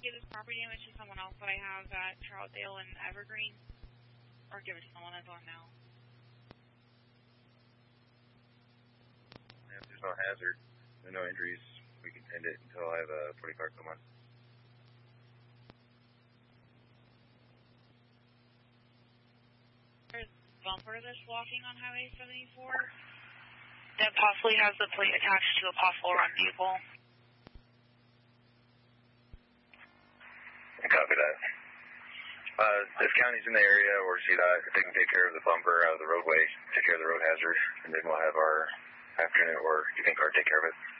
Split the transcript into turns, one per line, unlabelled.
give this property damage to someone else that I have at Troutdale and Evergreen? Or give it to someone that's on now?
If there's no hazard and no injuries, we can end it until I have a 40 car come on.
There's a bumper that's walking on Highway 74 that possibly has the plate attached to a possible run vehicle.
Copy that. If county's in the area or CDOT, if they can take care of the bumper out of the roadway, take care of the road hazard, and then we'll have our afternoon or evening car take care of it.